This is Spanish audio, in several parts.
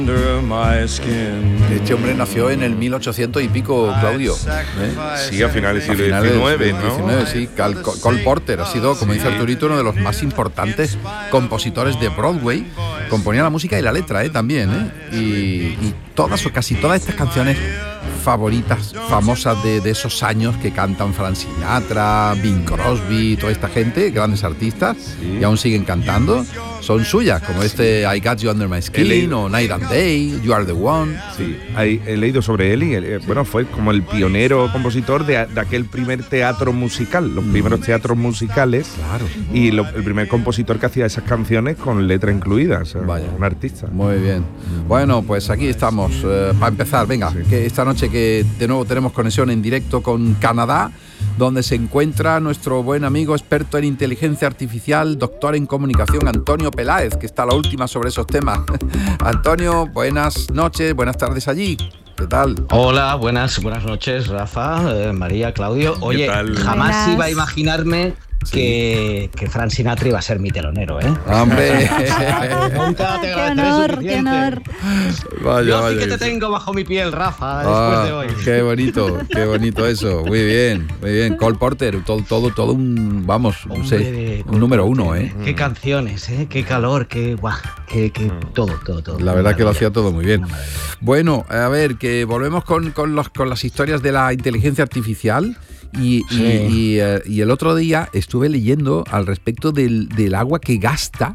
Este hombre nació en el 1800 y pico, Claudio. Sí, a finales del siglo XIX, ¿no? Sí. Cole Porter ha sido, como dice Arturito, uno de los más importantes compositores de Broadway. Componía la música y la letra, también, y todas o casi todas estas canciones favoritas, famosas de esos años que cantan Frank Sinatra, Bing Crosby, toda esta gente, grandes artistas, y aún siguen cantando, son suyas, como I Got You Under My Skin, o Night and Day, You Are the One. Sí, he leído sobre él y bueno, fue como el pionero compositor de aquel primer teatro musical, los primeros teatros musicales, claro, y el primer compositor que hacía esas canciones con letra incluida, o sea, vaya, un artista. Muy bien. Bueno, pues aquí estamos, para empezar, venga, que esta noche que de nuevo tenemos conexión en directo con Canadá, donde se encuentra nuestro buen amigo experto en inteligencia artificial, doctor en comunicación, Antonio Peláez, que está a la última sobre esos temas. Antonio, buenas noches, buenas tardes allí. ¿Qué tal? Hola, buenas noches, Rafa, María, Claudio. Oye, jamás iba a imaginarme que Frank Sinatra iba a ser mi telonero, ¿eh? ¡Hombre! Nunca te agradeceré suficiente. ¡Qué honor! Vaya, yo sí que te tengo bajo mi piel, Rafa, después de hoy. Qué bonito eso. Muy bien. Cole Porter, todo un, vamos, un número uno, ¿eh? Qué canciones, qué calor, qué todo. La verdad que lo hacía todo muy bien. Bueno, a ver, que volvemos con las historias de la inteligencia artificial. Y el otro día estuve leyendo al respecto del agua que gasta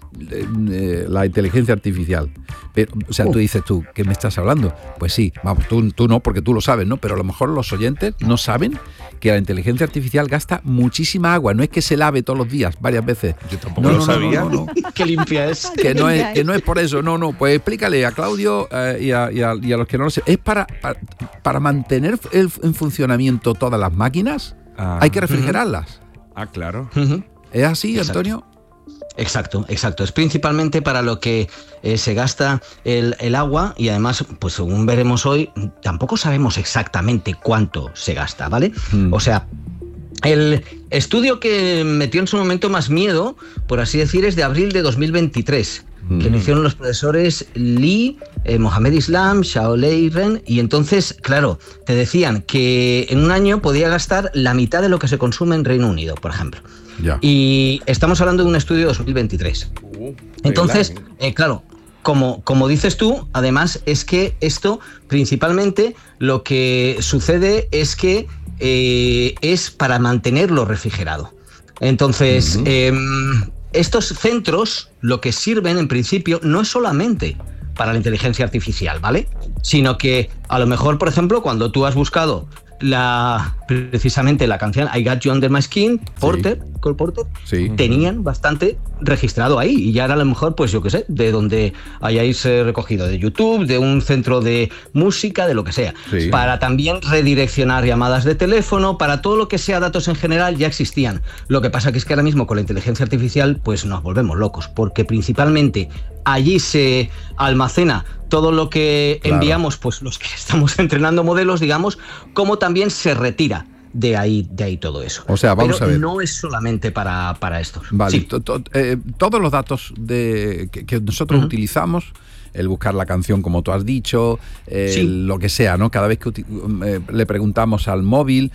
la inteligencia artificial. Pero, o sea, tú dices, ¿qué me estás hablando? Pues sí, vamos, tú no, porque tú lo sabes, ¿no? Pero a lo mejor los oyentes no saben que la inteligencia artificial gasta muchísima agua. No es que se lave todos los días, varias veces. Yo tampoco lo sabía. No. Qué limpia es. Que no es por eso, no. Pues explícale a Claudio y a los que no lo sé. Es para mantener en funcionamiento todas las máquinas, hay que refrigerarlas. Claro. ¿Es así, Exacto. Antonio? Exacto. Es principalmente para lo que se gasta el agua, y además, pues según veremos hoy, tampoco sabemos exactamente cuánto se gasta, ¿vale? O sea, el estudio que metió en su momento más miedo, por así decir, es de abril de 2023, que lo hicieron los profesores Lee, Mohamed Islam, Xiaolei Ren, y entonces, claro, te decían que en un año podía gastar la mitad de lo que se consume en Reino Unido, por ejemplo. Ya. Y estamos hablando de un estudio de 2023. Entonces, claro, como dices tú, además es que esto principalmente lo que sucede es que es para mantenerlo refrigerado. Entonces, estos centros lo que sirven en principio no es solamente para la inteligencia artificial, ¿vale? Sino que a lo mejor, por ejemplo, cuando tú has buscado precisamente la canción I Got You Under My Skin, Cole Porter, tenían bastante registrado ahí, y ya era a lo mejor, pues yo qué sé, de donde hayáis recogido, de YouTube, de un centro de música, de lo que sea, para también redireccionar llamadas de teléfono, para todo lo que sea datos en general ya existían. Lo que pasa que es que ahora mismo con la inteligencia artificial pues nos volvemos locos, porque principalmente allí se almacena todo lo que enviamos, pues los que estamos entrenando modelos, digamos, como también se retira de ahí todo eso. O sea, vamos a ver. No es solamente para estos. Vale, sí. Todos los datos que nosotros utilizamos, el buscar la canción como tú has dicho, lo que sea, ¿no? Cada vez que le preguntamos al móvil,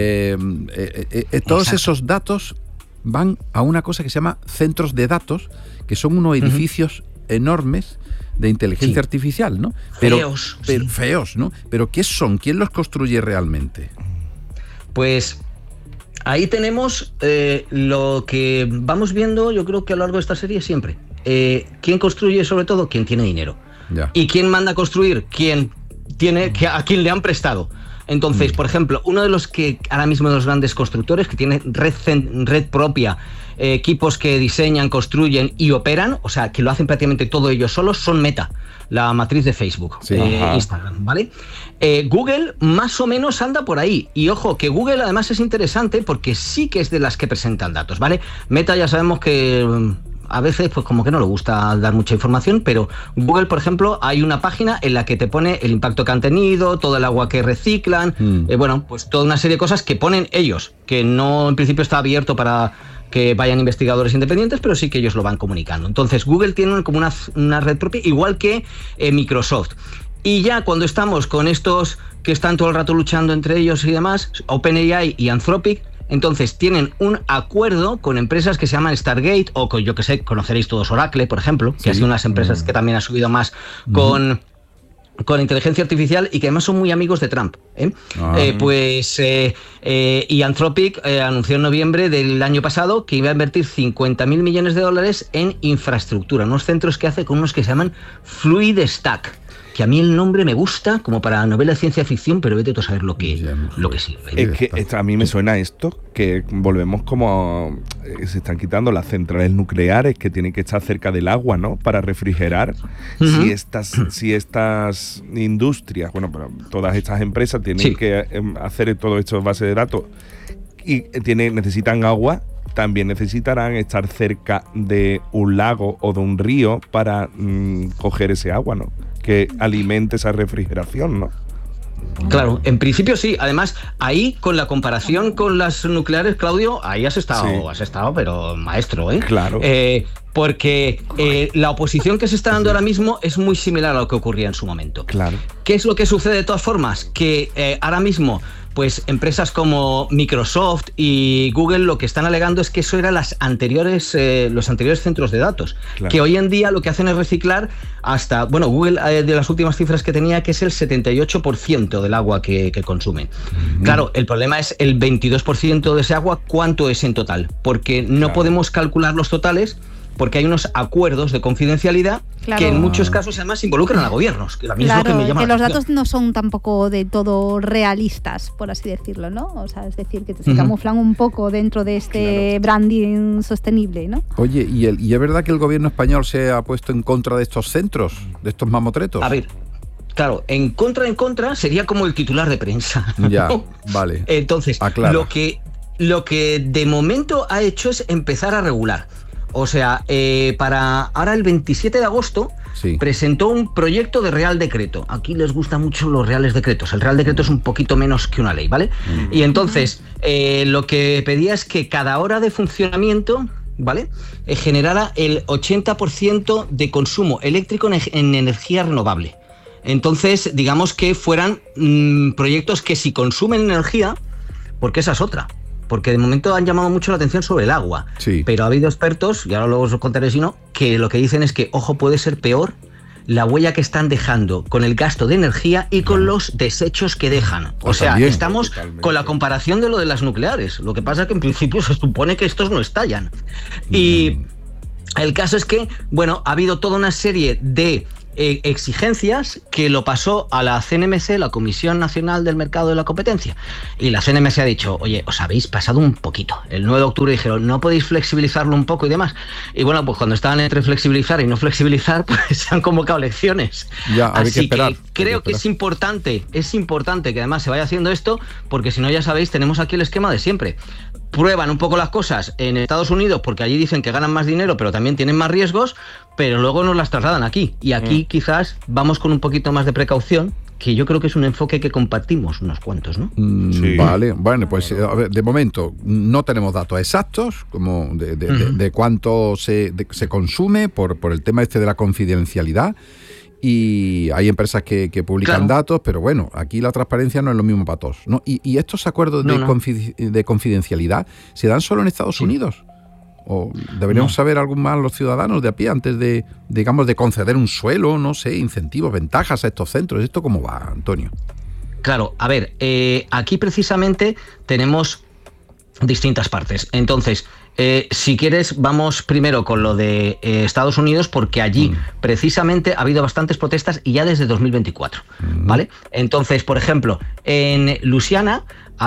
todos esos datos van a una cosa que se llama centros de datos, que son unos edificios enormes de inteligencia artificial, ¿no? Feos, ¿no? Pero ¿qué son? ¿Quién los construye realmente? Pues ahí tenemos lo que vamos viendo, yo creo que a lo largo de esta serie siempre. ¿Quién construye sobre todo? Quien tiene dinero. Ya. ¿Y quién manda a construir? A quien le han prestado. Entonces, por ejemplo, uno de los que ahora mismo de los grandes constructores, que tiene red propia, equipos que diseñan, construyen y operan, o sea, que lo hacen prácticamente todo ellos solos, son Meta, la matriz de Facebook, Instagram, ¿vale? Google más o menos anda por ahí. Y ojo, que Google además es interesante porque sí que es de las que presentan datos, ¿vale? Meta ya sabemos que a veces pues como que no le gusta dar mucha información, pero Google, por ejemplo, hay una página en la que te pone el impacto que han tenido, todo el agua que reciclan, bueno, pues toda una serie de cosas que ponen ellos, que no en principio está abierto para que vayan investigadores independientes, pero sí que ellos lo van comunicando. Entonces Google tiene como una red propia, igual que Microsoft. Y ya cuando estamos con estos que están todo el rato luchando entre ellos y demás, OpenAI y Anthropic, entonces tienen un acuerdo con empresas que se llaman Stargate, o con, yo que sé, conoceréis todos Oracle, por ejemplo, que ha sido unas empresas que también ha subido más con inteligencia artificial y que además son muy amigos de Trump. Y Anthropic anunció en noviembre del año pasado que iba a invertir $50.000 millones en infraestructura, unos centros que hace con unos que se llaman Fluidstack, que a mí el nombre me gusta como para novela de ciencia ficción, pero vete tú a saber lo que sirve. Es que a mí me suena esto, que volvemos como se están quitando las centrales nucleares que tienen que estar cerca del agua, ¿no? Para refrigerar. Si estas industrias, bueno, pero todas estas empresas tienen que hacer todo esto base de datos y necesitan agua, también necesitarán estar cerca de un lago o de un río para coger ese agua, ¿no? Que alimente esa refrigeración, ¿no? Claro, en principio sí. Además, ahí con la comparación con las nucleares, Claudio, ahí has estado, pero maestro, ¿eh? Claro. Porque la oposición que se está dando ahora mismo es muy similar a lo que ocurría en su momento. Claro. ¿Qué es lo que sucede de todas formas? Que ahora mismo, pues empresas como Microsoft y Google lo que están alegando es que eso eran los anteriores centros de datos, claro, que hoy en día lo que hacen es reciclar hasta, bueno, Google de las últimas cifras que tenía, que es el 78% del agua que consumen. Claro, el problema es el 22% de ese agua, ¿cuánto es en total? Porque no podemos calcular los totales, porque hay unos acuerdos de confidencialidad que en muchos casos además involucran a gobiernos. Que los datos no son tampoco de todo realistas, por así decirlo, ¿no? O sea, es decir, que se camuflan un poco dentro de este branding sostenible, ¿no? Oye, ¿y es verdad que el gobierno español se ha puesto en contra de estos centros, de estos mamotretos? A ver, claro, en contra sería como el titular de prensa. Ya, vale. Entonces, lo que de momento ha hecho es empezar a regular. O sea, para ahora el 27 de agosto presentó un proyecto de Real Decreto. Aquí les gustan mucho los Reales Decretos. El Real Decreto es un poquito menos que una ley, ¿vale? Y entonces, lo que pedía es que cada hora de funcionamiento, ¿vale?, generara el 80% de consumo eléctrico en energía renovable. Entonces, digamos que fueran proyectos que si consumen energía, porque esa es otra. Porque de momento han llamado mucho la atención sobre el agua. Sí. Pero ha habido expertos, y ahora luego os contaré si no, que lo que dicen es que, ojo, puede ser peor la huella que están dejando con el gasto de energía y con los desechos que dejan. O sea, también estamos con la comparación de lo de las nucleares. Lo que pasa es que en principio se supone que estos no estallan. Y el caso es que, bueno, ha habido toda una serie de exigencias que lo pasó a la CNMC, la Comisión Nacional del Mercado y la Competencia, y la CNMC ha dicho, oye, os habéis pasado un poquito. El 9 de octubre dijeron, no podéis flexibilizarlo un poco y demás, y bueno, pues cuando estaban entre flexibilizar y no flexibilizar, pues se han convocado elecciones. Así que creo que es importante que además se vaya haciendo esto, porque si no, ya sabéis, tenemos aquí el esquema de siempre. Prueban un poco las cosas en Estados Unidos porque allí dicen que ganan más dinero pero también tienen más riesgos, pero luego nos las trasladan aquí, y aquí quizás vamos con un poquito más de precaución, que yo creo que es un enfoque que compartimos unos cuantos, ¿no? Sí. Vale, bueno, pues a ver, de momento no tenemos datos exactos como de cuánto se consume por el tema este de la confidencialidad. Y hay empresas que publican datos, pero bueno, aquí la transparencia no es lo mismo para todos, ¿no? Y estos acuerdos de confidencialidad se dan solo en Estados Unidos. ¿O deberíamos saber algo más los ciudadanos de a pie antes de, digamos, de conceder un suelo, no sé, incentivos, ventajas a estos centros? ¿Esto cómo va, Antonio? Claro, a ver, aquí precisamente tenemos distintas partes. Entonces, si quieres, vamos primero con lo de Estados Unidos, porque allí precisamente ha habido bastantes protestas y ya desde 2024, ¿vale? Entonces, por ejemplo, en Luisiana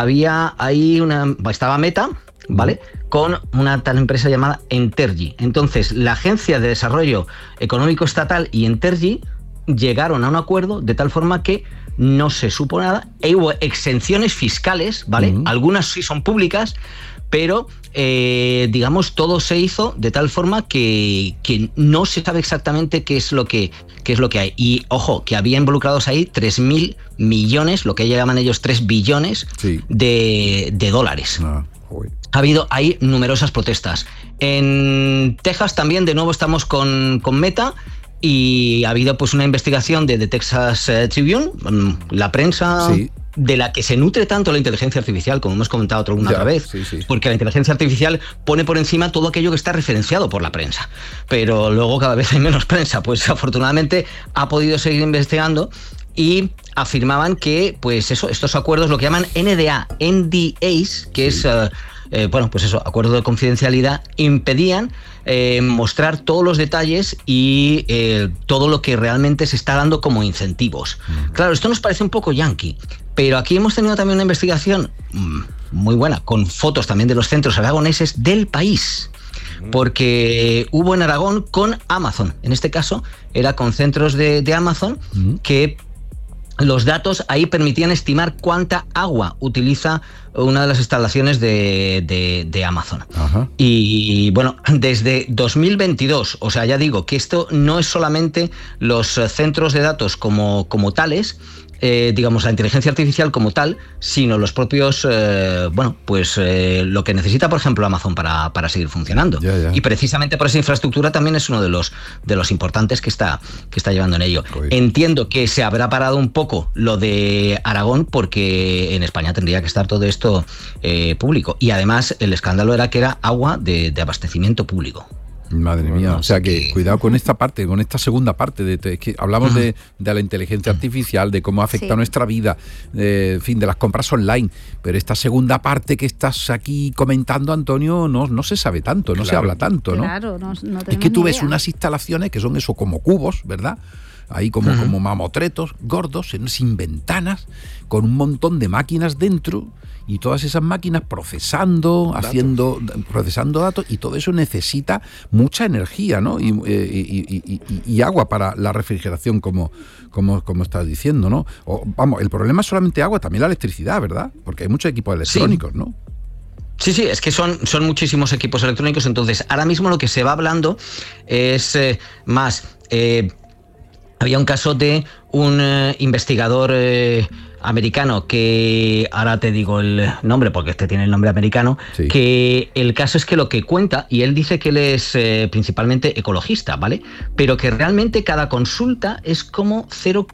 estaba Meta, ¿vale?, con una tal empresa llamada Entergy. Entonces, la Agencia de Desarrollo Económico Estatal y Entergy llegaron a un acuerdo de tal forma que no se supo nada, e hubo exenciones fiscales, ¿vale? Algunas sí son públicas, pero digamos todo se hizo de tal forma que no se sabe exactamente qué es lo que hay. Y ojo, que había involucrados ahí 3.000 millones, lo que llaman ellos 3 billones de dólares. Ha habido ahí numerosas protestas. En Texas también, de nuevo, estamos con Meta. Y ha habido pues una investigación de The Texas Tribune, la prensa de la que se nutre tanto la inteligencia artificial, como hemos comentado otra vez, porque la inteligencia artificial pone por encima todo aquello que está referenciado por la prensa. Pero luego cada vez hay menos prensa, pues afortunadamente ha podido seguir investigando y afirmaban que pues estos acuerdos, lo que llaman NDAs, que es acuerdo de confidencialidad, impedían mostrar todos los detalles y todo lo que realmente se está dando como incentivos. Claro, esto nos parece un poco yankee, pero aquí hemos tenido también una investigación muy buena, con fotos también de los centros aragoneses del país, porque hubo en Aragón con Amazon, en este caso era con centros de Amazon, que los datos ahí permitían estimar cuánta agua utiliza una de las instalaciones de Amazon. Ajá. Y bueno, desde 2022, o sea, ya digo que esto no es solamente los centros de datos como tales, digamos, la inteligencia artificial como tal, sino los propios, lo que necesita, por ejemplo, Amazon para seguir funcionando. Y precisamente por esa infraestructura también es uno de los importantes que está llevando en ello. Entiendo que se habrá parado un poco lo de Aragón, porque en España tendría que estar todo esto público. Y además el escándalo era que era agua de abastecimiento público. Madre mía, o sea que cuidado con esta parte, con esta segunda parte. Es que hablamos de la inteligencia artificial, de cómo afecta nuestra vida, en fin, de las compras online. Pero esta segunda parte que estás aquí comentando, Antonio, no se sabe tanto, no se habla tanto, ¿no? Claro, no es que tú ves unas instalaciones que son eso como cubos, ¿verdad? Ahí como mamotretos gordos, sin ventanas, con un montón de máquinas dentro, y todas esas máquinas procesando datos, y todo eso necesita mucha energía, ¿no? Y agua para la refrigeración, como estás diciendo, ¿no? El problema es solamente agua, también la electricidad, ¿verdad? Porque hay muchos equipos electrónicos, ¿no? Sí, es que son muchísimos equipos electrónicos. Entonces, ahora mismo lo que se va hablando es más... había un caso de un investigador americano, que ahora te digo el nombre porque este tiene el nombre americano, que el caso es que lo que cuenta, y él dice que él es principalmente ecologista, ¿vale? Pero que realmente cada consulta es como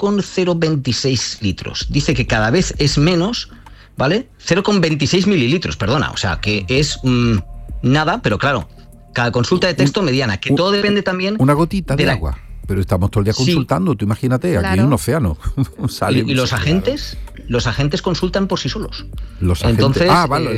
0,026 litros. Dice que cada vez es menos, ¿vale? 0,26 mililitros, perdona, o sea que es nada, pero claro, cada consulta de texto mediana, que todo depende también... Una gotita de agua. Pero estamos todo el día consultando, tú imagínate, aquí hay un océano. ¿Y los agentes? Los agentes consultan por sí solos. Los agentes. Entonces,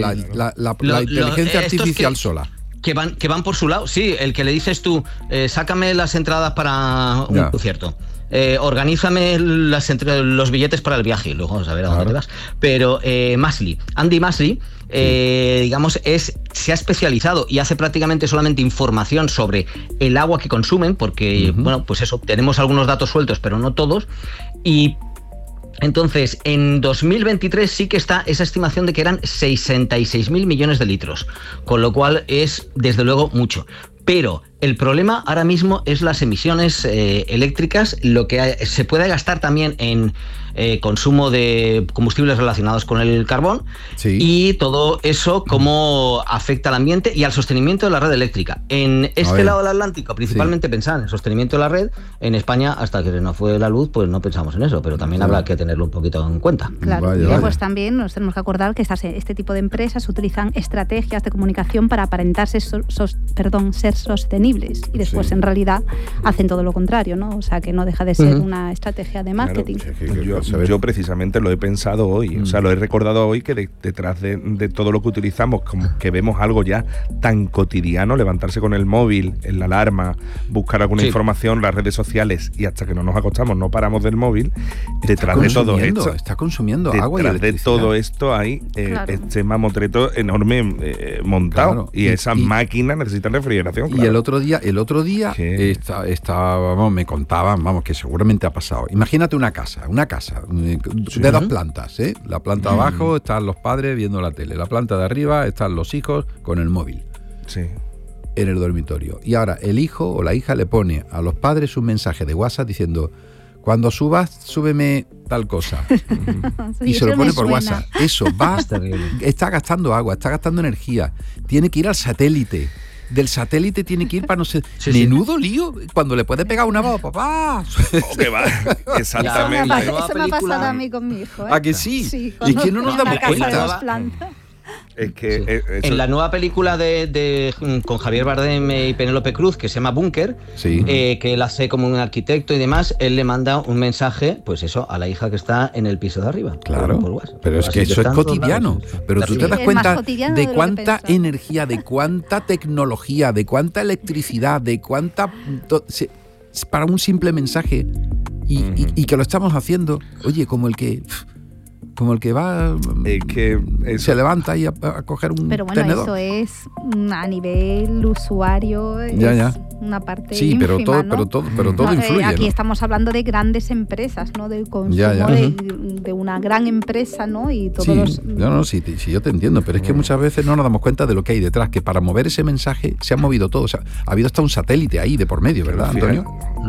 la inteligencia artificial sola. Que van por su lado. Sí, el que le dices tú, sácame las entradas para un concierto. Organízame los billetes para el viaje, luego vamos a ver a dónde te vas. Pero Andy Masley, digamos, se ha especializado y hace prácticamente solamente información sobre el agua que consumen, porque, pues eso, tenemos algunos datos sueltos, pero no todos. Y entonces, en 2023 sí que está esa estimación de que eran 66.000 millones de litros, con lo cual es, desde luego, mucho. Pero el problema ahora mismo es las emisiones eléctricas, lo que se puede gastar también en consumo de combustibles relacionados con el carbón, y todo eso cómo afecta al ambiente y al sostenimiento de la red eléctrica. En este lado del Atlántico principalmente pensaban en el sostenimiento de la red. En España, hasta que no fue la luz, pues no pensamos en eso, pero también habrá que tenerlo un poquito en cuenta. Claro, pues también nos tenemos que acordar que este tipo de empresas utilizan estrategias de comunicación para aparentar ser sostenibles, y después en realidad hacen todo lo contrario, ¿no? O sea, que no deja de ser una estrategia de marketing. Claro, yo precisamente lo he pensado hoy, o sea, lo he recordado hoy, que detrás de todo lo que utilizamos, como que vemos algo ya tan cotidiano, levantarse con el móvil, en la alarma, buscar alguna información, las redes sociales, y hasta que no nos acostamos no paramos del móvil. Detrás de todo esto está consumiendo agua y electricidad. Detrás de todo esto hay este mamotreto enorme montado, y esas máquinas necesitan refrigeración. Y el otro otro día vamos, me contaban, vamos, que seguramente ha pasado. Imagínate una casa de 2 plantas, ¿eh? La planta de abajo están los padres viendo la tele, la planta de arriba están los hijos con el móvil. Sí. En el dormitorio. Y ahora el hijo o la hija le pone a los padres un mensaje de WhatsApp diciendo: cuando subas, súbeme tal cosa. Y se lo pone por WhatsApp. Eso está gastando agua, está gastando energía. Tiene que ir al satélite. Del satélite tiene que ir para no sé. Menudo lío. Cuando le puede pegar una voz, papá. Exactamente. Eso me ha pasado a mí con mi hijo. ¿A que sí? Sí. Y que no nos damos cuenta. Es que en la nueva película con Javier Bardem y Penélope Cruz, que se llama Búnker, que él hace como un arquitecto y demás, él le manda un mensaje, pues eso, a la hija que está en el piso de arriba. Claro, pero es que eso es cotidiano. Pero tú te das cuenta de cuánta energía, de cuánta tecnología, de cuánta electricidad, de cuánta... para un simple mensaje y que lo estamos haciendo, oye, como el que va, se levanta y a coger un tenedor. Pero bueno, eso es a nivel usuario, es una parte ínfima, pero todo influye. Aquí ¿no? estamos hablando de grandes empresas, ¿no? Del consumo de una gran empresa, ¿no? Y todos sí, yo te entiendo, pero es que muchas veces no nos damos cuenta de lo que hay detrás, que para mover ese mensaje se ha movido todo. O sea, ha habido hasta un satélite ahí de por medio, ¿verdad, Antonio?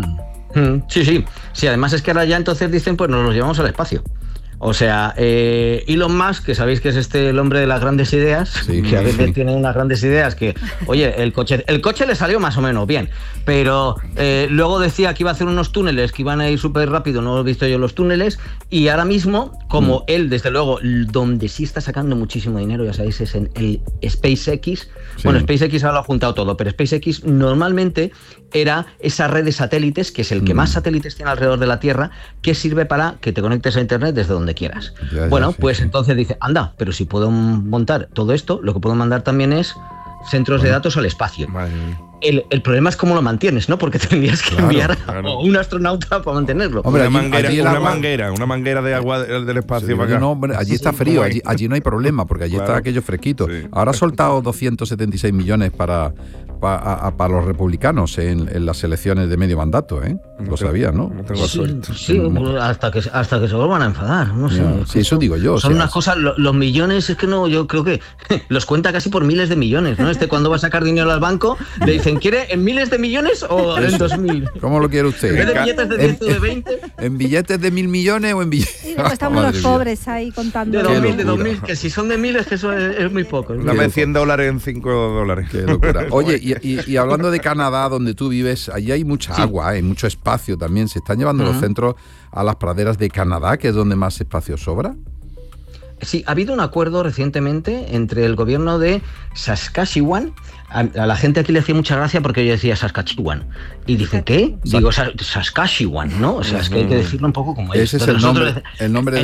Sí, además es que ahora ya entonces dicen, pues nos los llevamos al espacio. O sea, Elon Musk, que sabéis que es el hombre de las grandes ideas, que a veces tiene unas grandes ideas que, oye, el coche le salió más o menos bien, pero luego decía que iba a hacer unos túneles que iban a ir súper rápido, no he visto yo los túneles, y ahora mismo, como él, desde luego, donde sí está sacando muchísimo dinero, ya sabéis, es en el SpaceX. Bueno, SpaceX ahora lo ha juntado todo, pero SpaceX normalmente era esa red de satélites, que es el que más satélites tiene alrededor de la Tierra, que sirve para que te conectes a Internet desde donde quieras. Entonces dice, anda, pero si puedo montar todo esto, lo que puedo mandar también es centros de datos al espacio. El problema es cómo lo mantienes, ¿no? Porque tendrías que enviar a un astronauta para mantenerlo. Hombre, una manguera de agua del espacio para acá. No, hombre, allí está frío, allí no hay problema, porque allí está aquello fresquito. Ahora ha soltado 276 millones para los republicanos en las elecciones de medio mandato, ¿eh? Lo sabías, ¿no? No tengo suerte. Sí, hasta que se vuelvan a enfadar, no sé. Sí, eso digo yo. Son unas cosas, los millones, es que no, yo creo que los cuenta casi por miles de millones, ¿no? Cuando va a sacar dinero al banco, le dicen, ¿quiere en miles de millones o en 2.000? ¿Cómo lo quiere usted? ¿Quiere billetes de 10 o de 20? ¿En billetes de 1.000 millones o en billetes? Y después estamos los pobres ahí contando. De 2.000, que si son de miles, que eso es muy poco. Dame $100 en $5. Qué locura. Oye, y hablando de Canadá, donde tú vives, allí hay mucha agua, hay mucho espacio también. ¿Se están llevando los centros a las praderas de Canadá, que es donde más espacio sobra? Sí, ha habido un acuerdo recientemente entre el gobierno de Saskatchewan. A la gente aquí le hacía mucha gracia porque yo decía Saskatchewan. Y dicen, ¿qué? Digo Saskatchewan, ¿no? O sea, es que hay que decirlo un poco como es. Ese es el nombre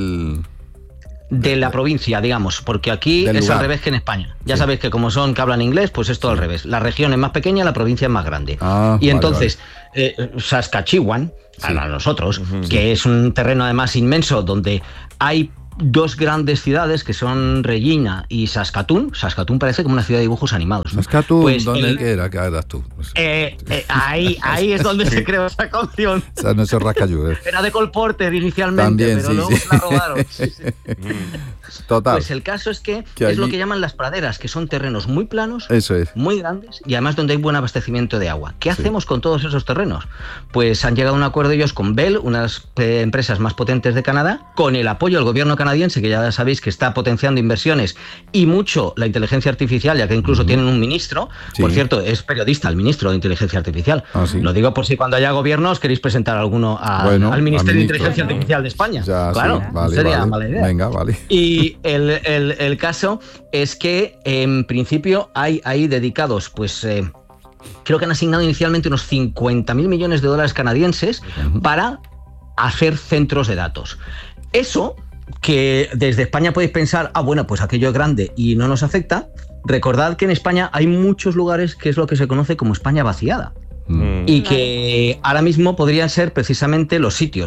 de la provincia, digamos, porque aquí es al revés que en España. Ya sabéis que como son que hablan inglés, pues es todo al revés. La región es más pequeña, la provincia es más grande. Y entonces, Saskatchewan, para nosotros, que es un terreno además inmenso donde hay dos grandes ciudades que son Regina y Saskatoon. Saskatoon parece como una ciudad de dibujos animados, ¿no? Saskatoon, pues ¿dónde era? ¿Qué eras tú? Ahí es donde se creó esa canción. O sea, no es Rascayú. Era de Cole Porter inicialmente, también, pero luego la robaron. Total. Pues el caso es que es lo que llaman las praderas, que son terrenos muy planos, muy grandes y además donde hay buen abastecimiento de agua. ¿Qué hacemos con todos esos terrenos? Pues han llegado a un acuerdo ellos con Bell, unas empresas más potentes de Canadá, con el apoyo del gobierno canadiense, que ya sabéis que está potenciando inversiones y mucho la inteligencia artificial, ya que incluso tienen un ministro, por cierto, es periodista el ministro de inteligencia artificial. Lo digo por si cuando haya gobiernos queréis presentar alguno al Ministerio de Inteligencia Artificial de España. Claro, sería mala idea. Venga, vale. Y el caso es que en principio hay ahí dedicados, pues creo que han asignado inicialmente unos 50.000 millones de dólares canadienses para hacer centros de datos. Eso, que desde España podéis pensar, bueno, pues aquello es grande y no nos afecta. Recordad que en España hay muchos lugares que es lo que se conoce como España vaciada y que ahora mismo podrían ser precisamente los sitios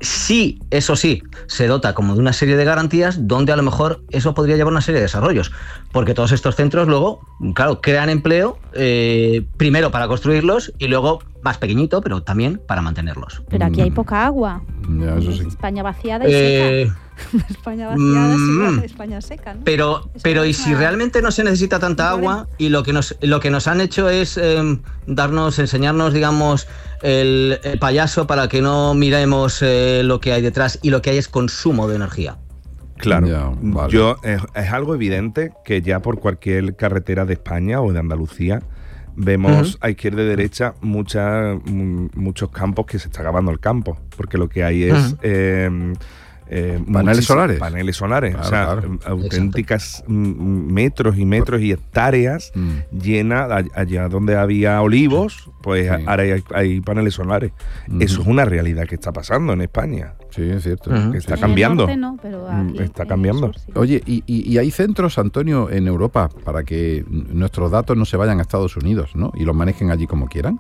Sí, eso sí, se dota como de una serie de garantías donde a lo mejor eso podría llevar una serie de desarrollos, porque todos estos centros luego, claro, crean empleo, primero para construirlos y luego más pequeñito, pero también para mantenerlos. Pero aquí hay poca agua. Ya, eso sí. España vaciada y seca. España vaciada es igual que España seca, ¿no? Pero y si realmente no se necesita tanta agua y lo que nos han hecho es enseñarnos, digamos, el payaso para que no miremos lo que hay detrás, y lo que hay es consumo de energía. Claro, Ya, vale. Es algo evidente que ya por cualquier carretera de España o de Andalucía vemos a izquierda y derecha muchos campos que se está acabando el campo, porque lo que hay es paneles solares. Paneles solares, Claro, o sea, claro. auténticas metros y metros y hectáreas llenas, allá donde había olivos, pues Sí. ahora hay paneles solares. Eso es una realidad que está pasando en España, Sí, es cierto. que está En el cambiando. norte no, pero aquí, Está en el cambiando. sur, sí. Oye, y hay centros, Antonio, en Europa para que nuestros datos no se vayan a Estados Unidos, ¿no? Y los manejen allí como quieran.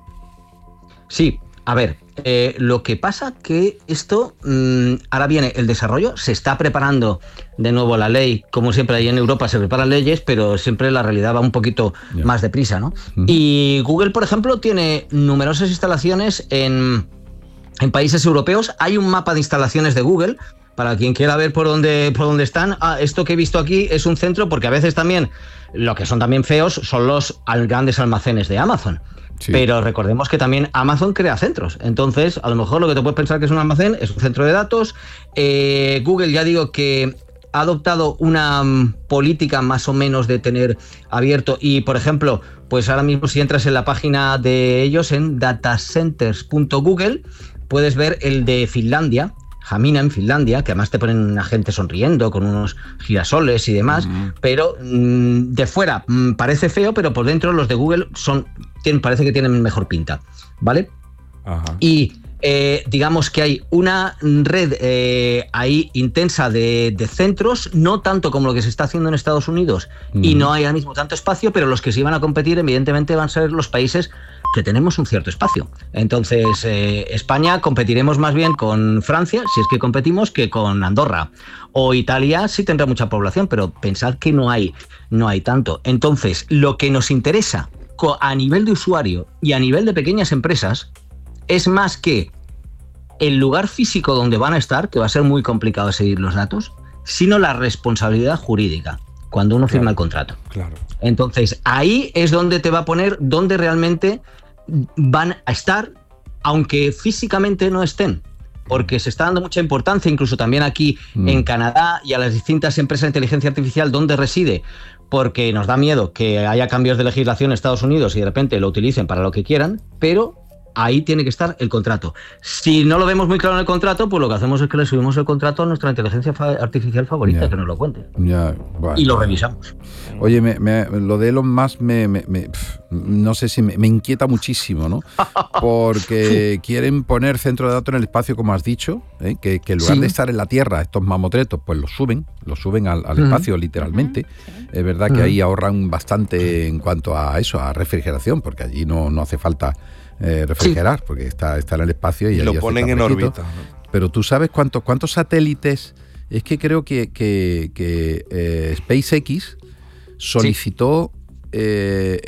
Sí, a ver, lo que pasa que esto, ahora viene el desarrollo, se está preparando de nuevo la ley, como siempre ahí en Europa se preparan leyes, pero siempre la realidad va un poquito Ya. más deprisa, ¿no? Ujú. Y Google, por ejemplo, tiene numerosas instalaciones en países europeos. Hay un mapa de instalaciones de Google, para quien quiera ver por dónde están. Esto que he visto aquí es un centro, porque a veces también, lo que son también feos, son los grandes almacenes de Amazon. Sí. Pero recordemos que también Amazon crea centros. Entonces, a lo mejor lo que te puedes pensar que es un almacén es un centro de datos. Google, ya digo que ha adoptado una política más o menos de tener abierto, y por ejemplo, pues ahora mismo si entras en la página de ellos en datacenters.google, puedes ver el de Finlandia, Hamina en Finlandia, que además te ponen una gente sonriendo con unos girasoles y demás, pero de fuera parece feo, pero por dentro los de Google parece que tienen mejor pinta, ¿vale? Ajá. Y digamos que hay una red ahí intensa de centros, no tanto como lo que se está haciendo en Estados Unidos, y no hay ahora mismo tanto espacio, pero los que sí van a competir evidentemente van a ser los países que tenemos un cierto espacio. Entonces, España competiremos más bien con Francia, si es que competimos, que con Andorra. O Italia sí tendrá mucha población, pero pensad que no hay tanto. Entonces, lo que nos interesa a nivel de usuario y a nivel de pequeñas empresas es más que el lugar físico donde van a estar, que va a ser muy complicado seguir los datos, sino la responsabilidad jurídica cuando uno firma el contrato. Claro. Entonces, ahí es donde te va a poner dónde realmente van a estar, aunque físicamente no estén, porque se está dando mucha importancia, incluso también aquí en Canadá, y a las distintas empresas de inteligencia artificial donde reside, porque nos da miedo que haya cambios de legislación en Estados Unidos y de repente lo utilicen para lo que quieran, pero ahí tiene que estar el contrato. Si no lo vemos muy claro en el contrato, pues lo que hacemos es que le subimos el contrato a nuestra inteligencia artificial favorita, Ya. que nos lo cuente. Ya, bueno. Y lo revisamos. Oye, lo de Elon Musk no sé si me inquieta muchísimo, ¿no? Porque quieren poner centro de datos en el espacio, como has dicho, ¿eh? Que en lugar de estar en la Tierra, estos mamotretos, pues los suben al espacio, literalmente. Es verdad que ahí ahorran bastante en cuanto a eso, a refrigeración, porque allí no hace falta refrigerar, porque está en el espacio y lo allí ponen hace en fresquito. órbita, ¿no? Pero tú sabes cuántos satélites. Es que creo que SpaceX solicitó